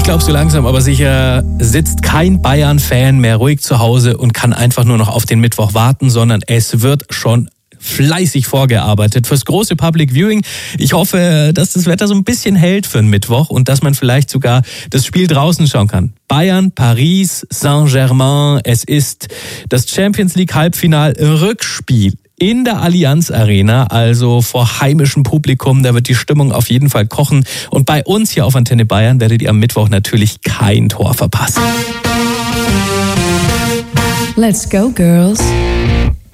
glaube, so langsam aber sicher sitzt kein Bayern-Fan mehr ruhig zu Hause und kann einfach nur noch auf den Mittwoch warten, sondern es wird schon fleißig vorgearbeitet fürs große Public Viewing. Ich hoffe, dass das Wetter so ein bisschen hält für einen Mittwoch und dass man vielleicht sogar das Spiel draußen schauen kann. Bayern, Paris, Saint-Germain. Es ist das Champions League Halbfinal-Rückspiel in der Allianz Arena, also vor heimischem Publikum. Da wird die Stimmung auf jeden Fall kochen. Und bei uns hier auf Antenne Bayern werdet ihr am Mittwoch natürlich kein Tor verpassen. Let's go, girls.